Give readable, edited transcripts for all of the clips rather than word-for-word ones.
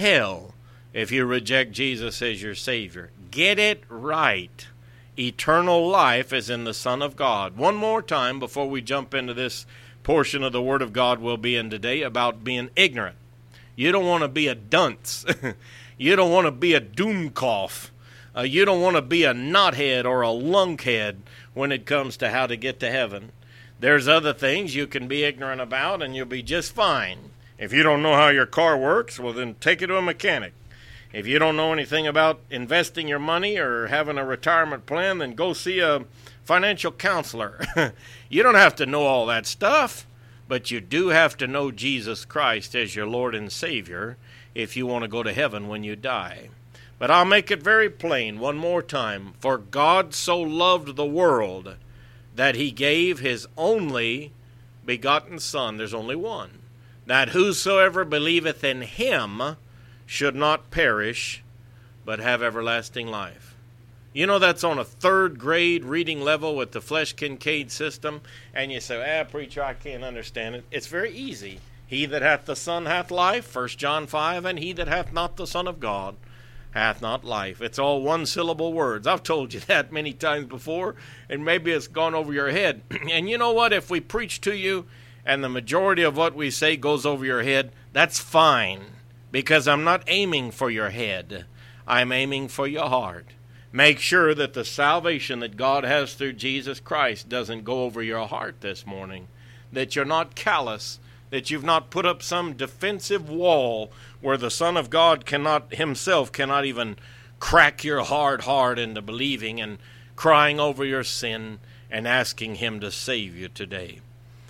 hell if you reject Jesus as your Savior. Get it right. Eternal life is in the Son of God. One more time before we jump into this portion of the Word of God we'll be in today about being ignorant. You don't want to be a dunce. You don't want to be a doomcough. You don't want to be a knothead or a lunkhead when it comes to how to get to heaven. There's other things you can be ignorant about and you'll be just fine. If you don't know how your car works, well then take it to a mechanic. If you don't know anything about investing your money or having a retirement plan, then go see a financial counselor. You don't have to know all that stuff, but you do have to know Jesus Christ as your Lord and Savior if you want to go to heaven when you die. But I'll make it very plain one more time. For God so loved the world that he gave his only begotten Son, there's only one, that whosoever believeth in him should not perish, but have everlasting life. You know that's on a third grade reading level with the Flesch-Kincaid system, and you say, preacher, I can't understand it. It's very easy. He that hath the Son hath life, 1 John 5, and he that hath not the Son of God hath not life. It's all one-syllable words. I've told you that many times before, and maybe it's gone over your head. And you know what? If we preach to you and the majority of what we say goes over your head, that's fine, because I'm not aiming for your head. I'm aiming for your heart. Make sure that the salvation that God has through Jesus Christ doesn't go over your heart this morning, that you're not callous, that you've not put up some defensive wall where the Son of God himself cannot even crack your hard heart into believing and crying over your sin and asking him to save you today.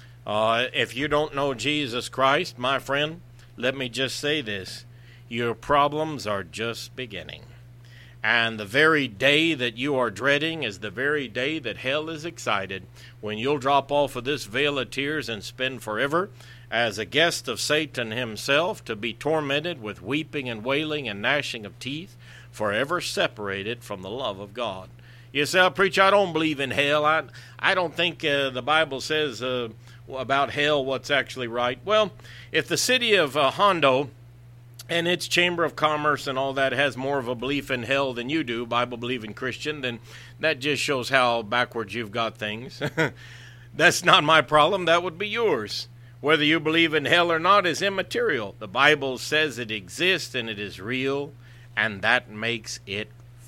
If you don't know Jesus Christ, my friend, let me just say this. Your problems are just beginning. And the very day that you are dreading is the very day that hell is excited, when you'll drop off of this veil of tears and spend forever as a guest of Satan himself, to be tormented with weeping and wailing and gnashing of teeth, forever separated from the love of God. You say, preacher, I don't believe in hell. I don't think the Bible says about hell what's actually right. Well, if the city of Hondo and its Chamber of Commerce and all that has more of a belief in hell than you do, Bible-believing Christian, then that just shows how backwards you've got things. That's not my problem. That would be yours. Whether you believe in hell or not is immaterial. The Bible says it exists and it is real, and that makes it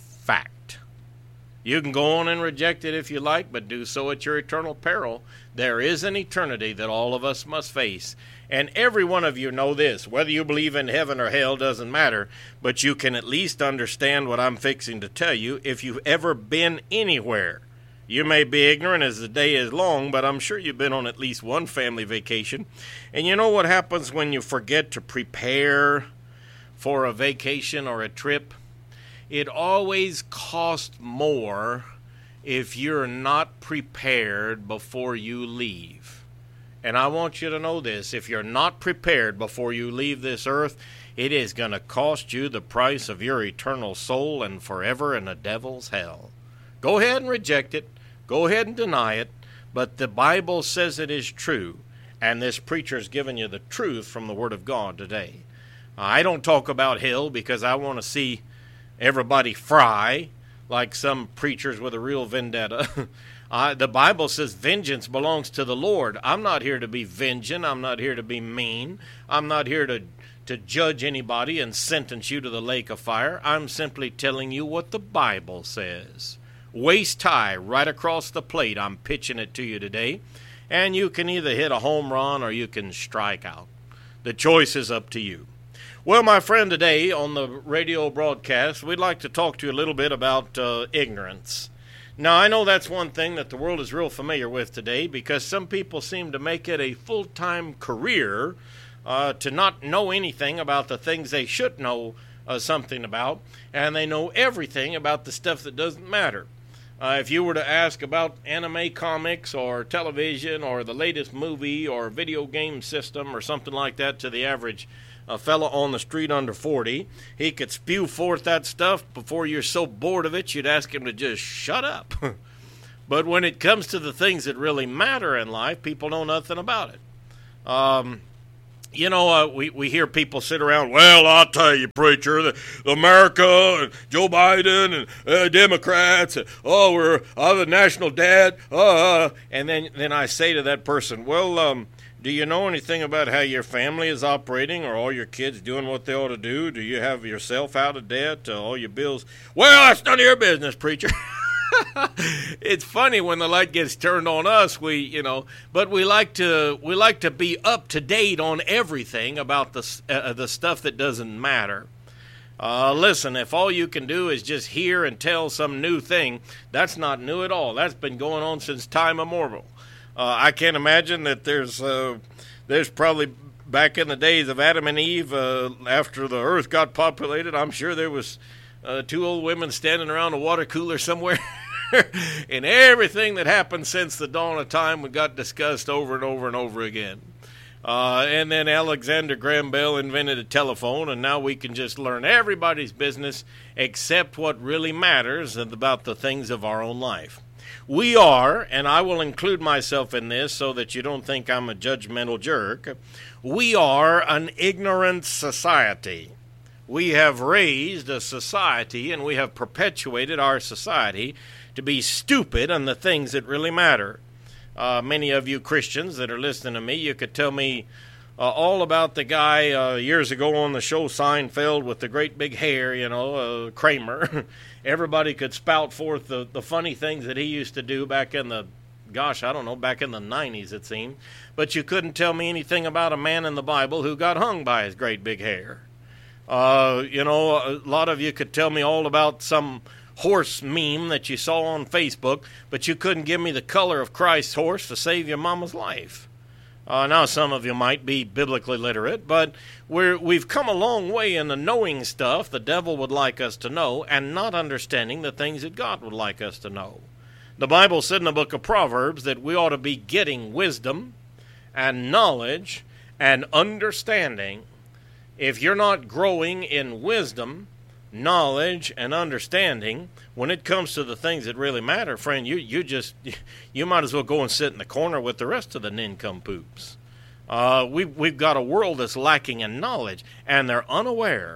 fact. You can go on and reject it if you like, but do so at your eternal peril. There is an eternity that all of us must face. And every one of you know this. Whether you believe in heaven or hell doesn't matter, but you can at least understand what I'm fixing to tell you if you've ever been anywhere. You may be ignorant as the day is long, but I'm sure you've been on at least one family vacation. And you know what happens when you forget to prepare for a vacation or a trip? It always costs more if you're not prepared before you leave. And I want you to know this. If you're not prepared before you leave this earth, it is going to cost you the price of your eternal soul and forever in the devil's hell. Go ahead and reject it. Go ahead and deny it. But the Bible says it is true. And this preacher's given you the truth from the Word of God today. I don't talk about hell because I want to see everybody fry like some preachers with a real vendetta. The Bible says vengeance belongs to the Lord. I'm not here to be vengeful. I'm not here to be mean. I'm not here to judge anybody and sentence you to the lake of fire. I'm simply telling you what the Bible says. Waist high, right across the plate, I'm pitching it to you today. And you can either hit a home run or you can strike out. The choice is up to you. Well, my friend, today on the radio broadcast, we'd like to talk to you a little bit about ignorance. Now, I know that's one thing that the world is real familiar with today, because some people seem to make it a full-time career to not know anything about the things they should know something about, and they know everything about the stuff that doesn't matter. If you were to ask about anime comics or television or the latest movie or video game system or something like that to the average fellow on the street under 40, he could spew forth that stuff before you're so bored of it you'd ask him to just shut up. But when it comes to the things that really matter in life, people know nothing about it. You know, we hear people sit around, well, I'll tell you, preacher, America, and Joe Biden, and Democrats, and, I'm the national dad, and then I say to that person, well, do you know anything about how your family is operating? Are all your kids doing what they ought to do? Do you have yourself out of debt? All your bills? Well, that's none of your business, preacher. It's funny when the light gets turned on us, but we like to be up to date on everything about the stuff that doesn't matter. Listen, if all you can do is just hear and tell some new thing, that's not new at all. That's been going on since time immemorial. I can't imagine that there's probably back in the days of Adam and Eve, after the earth got populated, I'm sure there was two old women standing around a water cooler somewhere. And everything that happened since the dawn of time got discussed over and over and over again. And then Alexander Graham Bell invented a telephone, and now we can just learn everybody's business except what really matters about the things of our own life. We are, and I will include myself in this so that you don't think I'm a judgmental jerk, we are an ignorant society. We have raised a society, and we have perpetuated our society to be stupid on the things that really matter. Many of you Christians that are listening to me, you could tell me all about the guy years ago on the show Seinfeld with the great big hair, Kramer. Everybody could spout forth the funny things that he used to do back in the 90s it seemed. But you couldn't tell me anything about a man in the Bible who got hung by his great big hair. A lot of you could tell me all about some horse meme that you saw on Facebook, but you couldn't give me the color of Christ's horse to save your mama's life. Now, some of you might be biblically literate, but we've come a long way in the knowing stuff the devil would like us to know and not understanding the things that God would like us to know. The Bible said in the book of Proverbs that we ought to be getting wisdom and knowledge and understanding. If you're not growing in wisdom, knowledge, and understanding, when it comes to the things that really matter, friend, you might as well go and sit in the corner with the rest of the nincompoops. We've got a world that's lacking in knowledge, and they're unaware.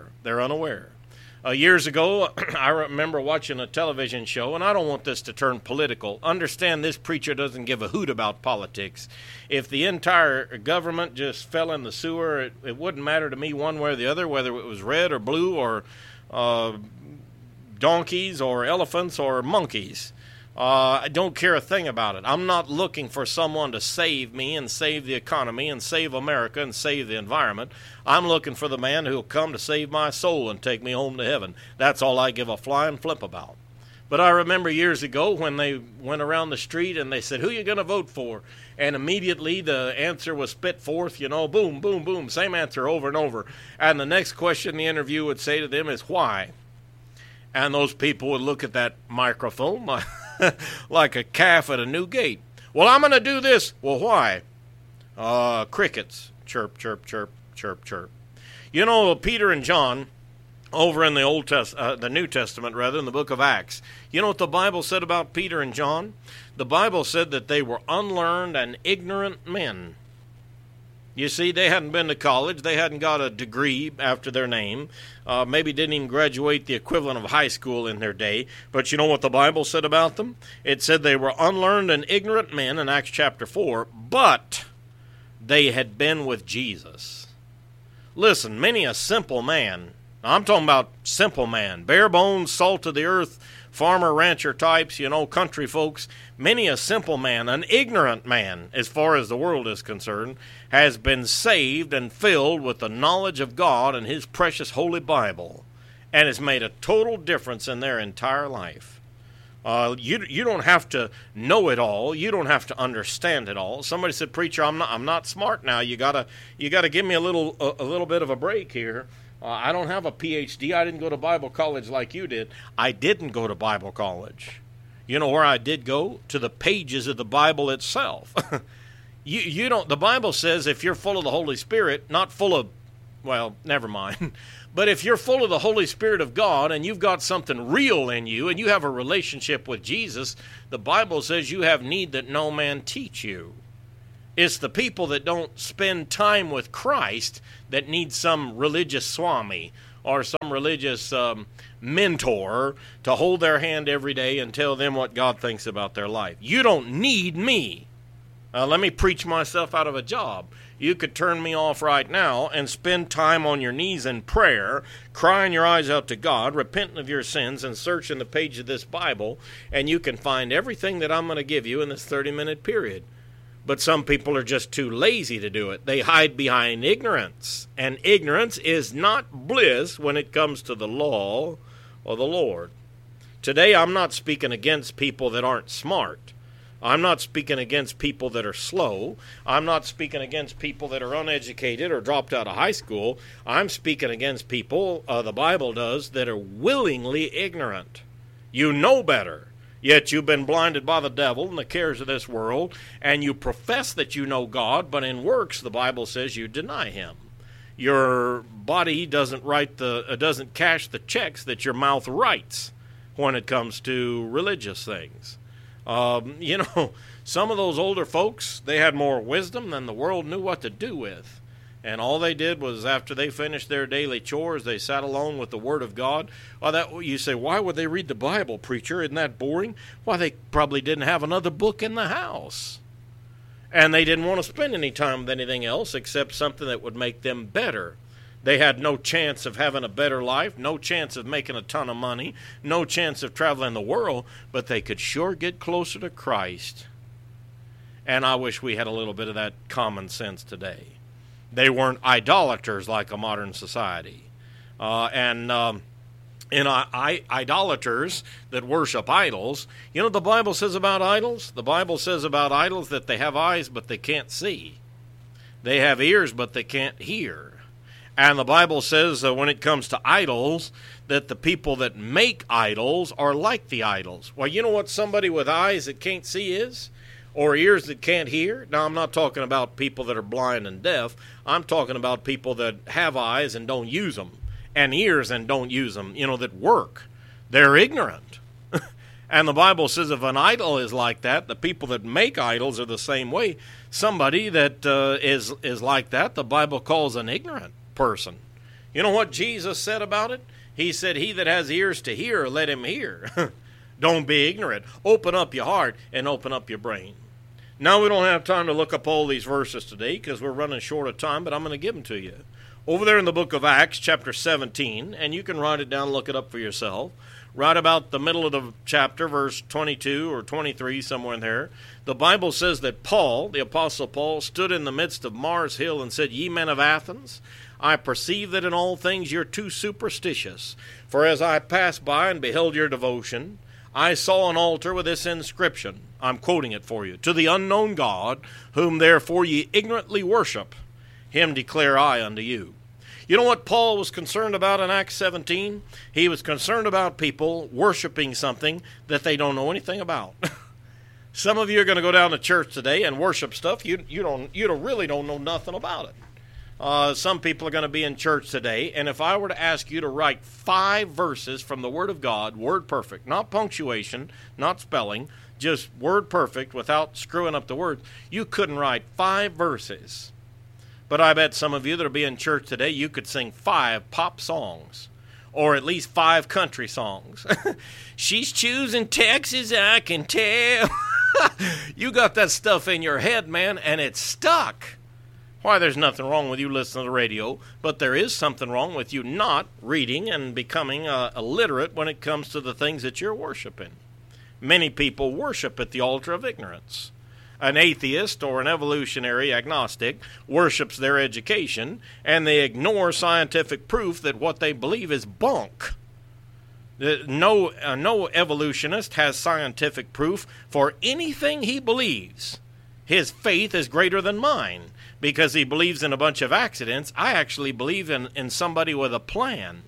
Years ago, I remember watching a television show, and I don't want this to turn political. Understand, this preacher doesn't give a hoot about politics. If the entire government just fell in the sewer, it wouldn't matter to me one way or the other, whether it was red or blue or donkeys or elephants or monkeys. I don't care a thing about it. I'm not looking for someone to save me and save the economy and save America and save the environment. I'm looking for the man who will come to save my soul and take me home to heaven. That's all I give a flying flip about. But I remember years ago when they went around the street and they said, who are you going to vote for? And immediately the answer was spit forth, boom, boom, boom, same answer over and over. And the next question the interview would say to them is, why? And those people would look at that microphone like a calf at a new gate. Well, I'm going to do this. Well, why? Crickets. Chirp, chirp, chirp, chirp, chirp. Peter and John, over in the New Testament, in the book of Acts, you know what the Bible said about Peter and John? The Bible said that they were unlearned and ignorant men. You see, they hadn't been to college. They hadn't got a degree after their name. Maybe didn't even graduate the equivalent of high school in their day. But you know what the Bible said about them? It said they were unlearned and ignorant men in Acts chapter 4, but they had been with Jesus. Listen, many a simple man, I'm talking about simple man, bare bones, salt of the earth, farmer, rancher types, country folks, many a simple man, an ignorant man, as far as the world is concerned, has been saved and filled with the knowledge of God and His precious Holy Bible, and has made a total difference in their entire life. You don't have to know it all. You don't have to understand it all. Somebody said, "Preacher, I'm not smart now. You gotta give me a little bit of a break here. I don't have a PhD. I didn't go to Bible college like you did." I didn't go to Bible college. You know where I did go? To the pages of the Bible itself. You don't. The Bible says if you're full of the Holy Spirit, not full of, well, never mind. But if you're full of the Holy Spirit of God and you've got something real in you and you have a relationship with Jesus, the Bible says you have need that no man teach you. It's the people that don't spend time with Christ that need some religious swami or some religious mentor to hold their hand every day and tell them what God thinks about their life. You don't need me. Let me preach myself out of a job. You could turn me off right now and spend time on your knees in prayer, crying your eyes out to God, repenting of your sins, and searching the page of this Bible, and you can find everything that I'm going to give you in this 30-minute period. But some people are just too lazy to do it. They hide behind ignorance. And ignorance is not bliss when it comes to the law or the Lord. Today, I'm not speaking against people that aren't smart. I'm not speaking against people that are slow. I'm not speaking against people that are uneducated or dropped out of high school. I'm speaking against people, the Bible does, that are willingly ignorant. You know better. Yet you've been blinded by the devil and the cares of this world, and you profess that you know God, but in works, the Bible says you deny Him. Your body doesn't cash the checks that your mouth writes when it comes to religious things. Some of those older folks, they had more wisdom than the world knew what to do with. And all they did was, after they finished their daily chores, they sat alone with the Word of God. You say, why would they read the Bible, preacher? Isn't that boring? Why, they probably didn't have another book in the house. And they didn't want to spend any time with anything else except something that would make them better. They had no chance of having a better life, no chance of making a ton of money, no chance of traveling the world, but they could sure get closer to Christ. And I wish we had a little bit of that common sense today. They weren't idolaters like a modern society. Idolaters that worship idols, you know what the Bible says about idols? The Bible says about idols that they have eyes but they can't see. They have ears but they can't hear. And the Bible says when it comes to idols, that the people that make idols are like the idols. Well, you know what somebody with eyes that can't see is? Or ears that can't hear? Now, I'm not talking about people that are blind and deaf. I'm talking about people that have eyes and don't use them, and ears and don't use them, that work. They're ignorant. And the Bible says if an idol is like that, the people that make idols are the same way. Somebody that is like that, the Bible calls an ignorant person. You know what Jesus said about it? He said, he that has ears to hear, let him hear. Don't be ignorant. Open up your heart and open up your brain. Now, we don't have time to look up all these verses today because we're running short of time, but I'm going to give them to you. Over there in the book of Acts, chapter 17, and you can write it down and look it up for yourself. Right about the middle of the chapter, verse 22 or 23, somewhere in there, the Bible says that Paul, the Apostle Paul, stood in the midst of Mars Hill and said, Ye men of Athens, I perceive that in all things you're too superstitious. For as I passed by and beheld your devotion, I saw an altar with this inscription. I'm quoting it for you. To the unknown God, whom therefore ye ignorantly worship, him declare I unto you. You know what Paul was concerned about in Acts 17? He was concerned about people worshiping something that they don't know anything about. Some of you are going to go down to church today and worship stuff you really don't know nothing about it. Some people are going to be in church today, and if I were to ask you to write 5 verses from the Word of God, word perfect, not punctuation, not spelling, just word perfect without screwing up the words, you couldn't write 5 verses. But I bet some of you that will be in church today, you could sing 5 pop songs, or at least 5 country songs. She's choosing Texas, I can tell. You got that stuff in your head, man, and it's stuck. Why, there's nothing wrong with you listening to the radio, but there is something wrong with you not reading and becoming illiterate when it comes to the things that you're worshiping. Many people worship at the altar of ignorance. An atheist or an evolutionary agnostic worships their education, and they ignore scientific proof that what they believe is bunk. No evolutionist has scientific proof for anything he believes. His faith is greater than mine because he believes in a bunch of accidents. I actually believe in somebody with a plan.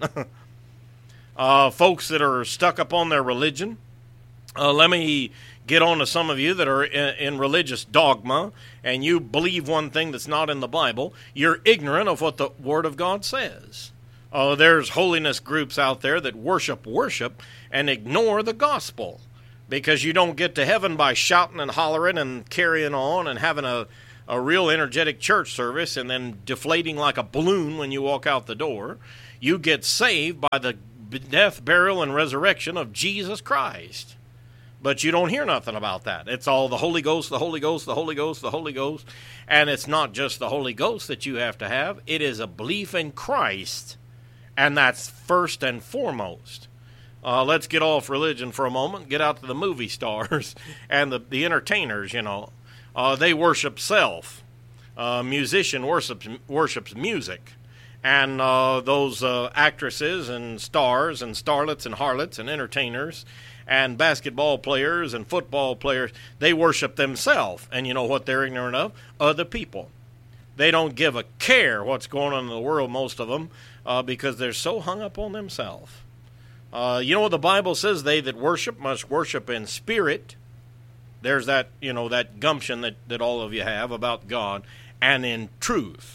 Folks that are stuck up on their religion, let me get on to some of you that are in religious dogma, and you believe one thing that's not in the Bible. You're ignorant of what the Word of God says. There's holiness groups out there that worship and ignore the gospel, because you don't get to heaven by shouting and hollering and carrying on and having a a real energetic church service and then deflating like a balloon when you walk out the door. You get saved by the death, burial, and resurrection of Jesus Christ. But you don't hear nothing about that. It's all the Holy Ghost, the Holy Ghost, the Holy Ghost, the Holy Ghost. And it's not just the Holy Ghost that you have to have. It is a belief in Christ, and that's first and foremost. Let's get off religion for a moment, get out to the movie stars and the entertainers, you know. They worship self. Musician worships music. And those actresses and stars and starlets and harlots and entertainers and basketball players and football players, they worship themselves. And you know what they're ignorant of? Other people. They don't give a care what's going on in the world, most of them, because they're so hung up on themselves. You know what the Bible says? They that worship must worship in spirit. There's that, you know, that gumption that all of you have about God, and in truth.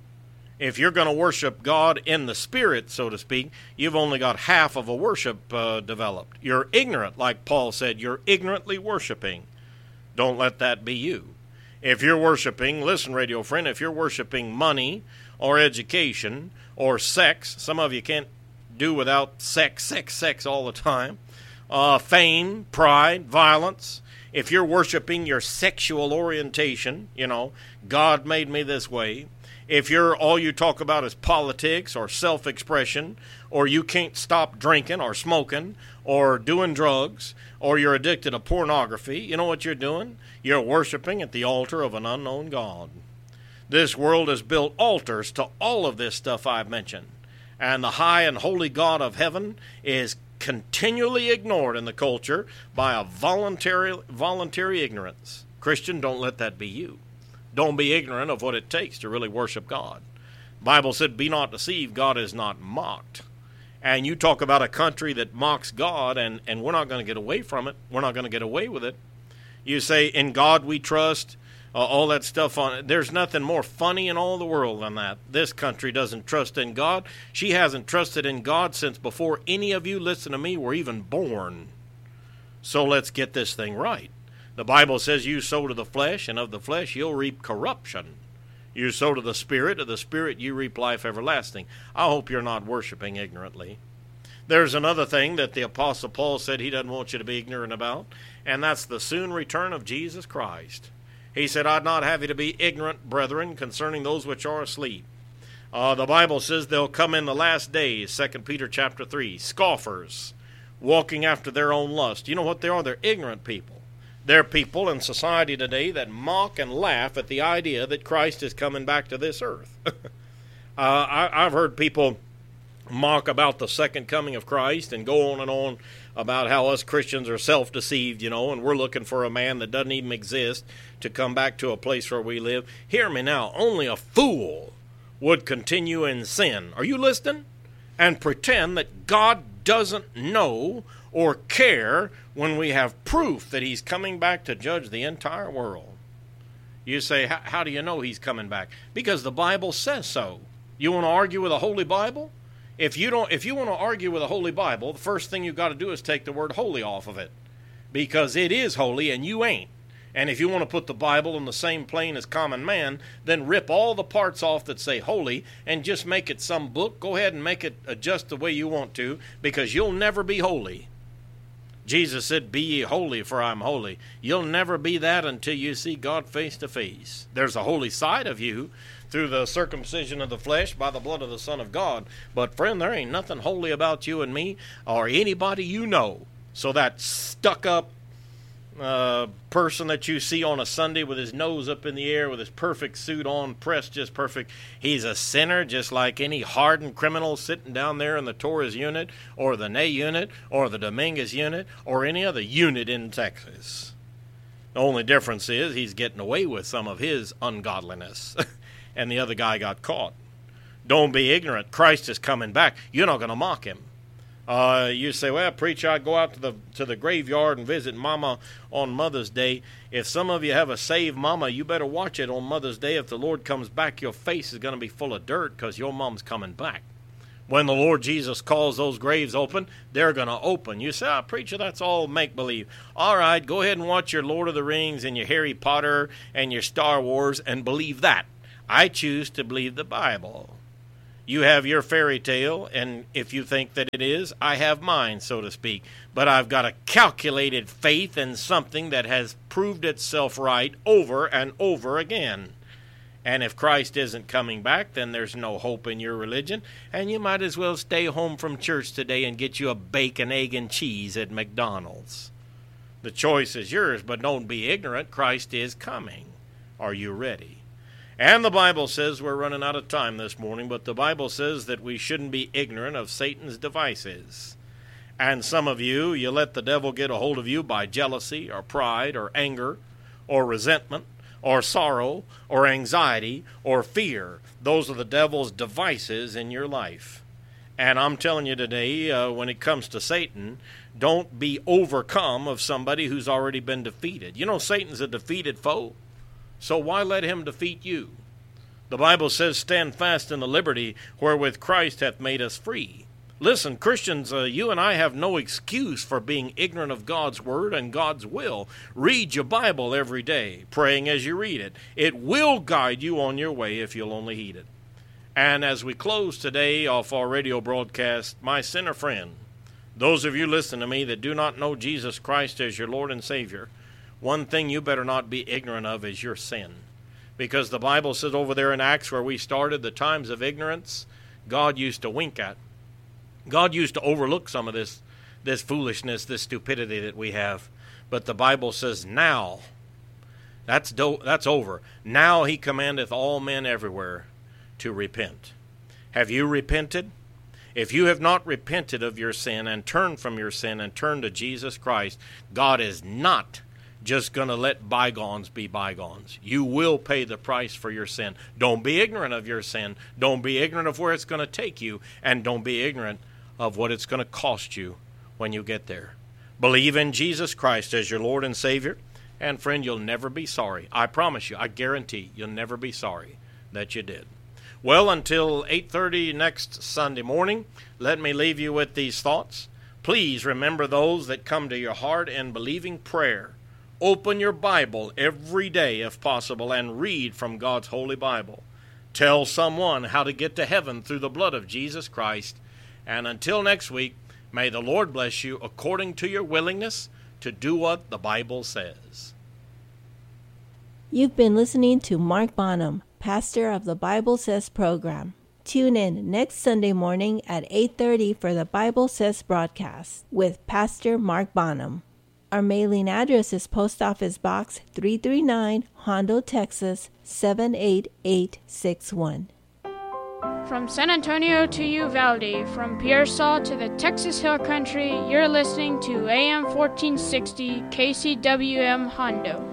If you're going to worship God in the spirit, so to speak, you've only got half of a worship developed. You're ignorant, like Paul said. You're ignorantly worshiping. Don't let that be you. If you're worshiping, listen, radio friend, if you're worshiping money or education or sex, some of you can't do without sex all the time, fame, pride, violence. If you're worshiping your sexual orientation, you know, God made me this way. If all you talk about is politics or self-expression, or you can't stop drinking or smoking or doing drugs, or you're addicted to pornography, you know what you're doing? You're worshiping at the altar of an unknown God. This world has built altars to all of this stuff I've mentioned, and the high and holy God of heaven is continually ignored in the culture by a voluntary ignorance. Christian, don't let that be you. Don't be ignorant of what it takes to really worship God. The Bible said, be not deceived, God is not mocked. And you talk about a country that mocks God, and we're not going to get away from it. We're not going to get away with it. You say, in God we trust, all that stuff on it. There's nothing more funny in all the world than that. This country doesn't trust in God. She hasn't trusted in God since before any of you, listen to me, were even born. So let's get this thing right. The Bible says you sow to the flesh, and of the flesh you'll reap corruption. You sow to the Spirit, of the Spirit you reap life everlasting. I hope you're not worshiping ignorantly. There's another thing that the Apostle Paul said he doesn't want you to be ignorant about, and that's the soon return of Jesus Christ. He said, I'd not have you to be ignorant, brethren, concerning those which are asleep. The Bible says they'll come in the last days, 2 Peter chapter 3, scoffers, walking after their own lust. You know what they are? They're ignorant people. There are people in society today that mock and laugh at the idea that Christ is coming back to this earth. I've heard people mock about the second coming of Christ and go on and on about how us Christians are self-deceived, you know, and we're looking for a man that doesn't even exist to come back to a place where we live. Hear me now. Only a fool would continue in sin. Are you listening? And pretend that God doesn't know or care when we have proof that he's coming back to judge the entire world. You say, how do you know he's coming back? Because the Bible says so. You want to argue with a holy Bible? If you want to argue with a holy Bible, the first thing you've got to do is take the word holy off of it. Because it is holy and you ain't. And if you want to put the Bible in the same plane as common man, then rip all the parts off that say holy and just make it some book. Go ahead and make it adjust the way you want to, because you'll never be holy. Jesus said, be ye holy, for I'm holy. You'll never be that until you see God face to face. There's a holy side of you through the circumcision of the flesh by the blood of the Son of God. But friend, there ain't nothing holy about you and me or anybody you know. So that stuck-up person that you see on a Sunday with his nose up in the air, with his perfect suit on, pressed just perfect, he's a sinner just like any hardened criminal sitting down there in the Torres unit or the Ney unit or the Dominguez unit or any other unit in Texas. The only difference is he's getting away with some of his ungodliness and the other guy got caught. Don't be ignorant. Christ is coming back. You're not going to mock him. You say, well, preacher, I go out to the graveyard and visit Mama on Mother's Day. If some of you have a saved mama, you better watch it on Mother's Day. If the Lord comes back, your face is going to be full of dirt because your mom's coming back. When the Lord Jesus calls those graves open, they're going to open. You say, preacher, that's all make-believe. All right, go ahead and watch your Lord of the Rings and your Harry Potter and your Star Wars and believe that. I choose to believe the Bible. You have your fairy tale, and if you think that it is, I have mine, so to speak. But I've got a calculated faith in something that has proved itself right over and over again. And if Christ isn't coming back, then there's no hope in your religion, and you might as well stay home from church today and get you a bacon, egg, and cheese at McDonald's. The choice is yours, but don't be ignorant. Christ is coming. Are you ready? And the Bible says, we're running out of time this morning, but the Bible says that we shouldn't be ignorant of Satan's devices. And some of you, you let the devil get a hold of you by jealousy or pride or anger or resentment or sorrow, or anxiety, or fear. Those are the devil's devices in your life. And I'm telling you today, when it comes to Satan, don't be overcome of somebody who's already been defeated. You know, Satan's a defeated foe, so why let him defeat you? The Bible says, stand fast in the liberty wherewith Christ hath made us free. Listen, Christians, you and I have no excuse for being ignorant of God's Word and God's will. Read your Bible every day, praying as you read it. It will guide you on your way if you'll only heed it. And as we close today off our radio broadcast, my sinner friend, those of you listening to me that do not know Jesus Christ as your Lord and Savior, one thing you better not be ignorant of is your sin. Because the Bible says over there in Acts where we started, the times of ignorance, God used to wink at. God used to overlook some of this foolishness, this stupidity that we have. But the Bible says now, that's over. Now he commandeth all men everywhere to repent. Have you repented? If you have not repented of your sin and turned from your sin and turned to Jesus Christ, God is not just going to let bygones be bygones. You will pay the price for your sin. Don't be ignorant of your sin. Don't be ignorant of where it's going to take you. And don't be ignorant of what it's going to cost you when you get there. Believe in Jesus Christ as your Lord and Savior. And friend, you'll never be sorry. I promise you, I guarantee you'll never be sorry that you did. Well, until 8:30 next Sunday morning, let me leave you with these thoughts. Please remember those that come to your heart in believing prayer. Open your Bible every day if possible and read from God's Holy Bible. Tell someone how to get to heaven through the blood of Jesus Christ. And until next week, may the Lord bless you according to your willingness to do what the Bible says. You've been listening to Mark Bonham, pastor of the Bible Says program. Tune in next Sunday morning at 8:30 for the Bible Says broadcast with Pastor Mark Bonham. Our mailing address is Post Office Box 339, Hondo, Texas 78861. From San Antonio to Uvalde, from Pearsall to the Texas Hill Country, you're listening to AM 1460 KCWM Hondo.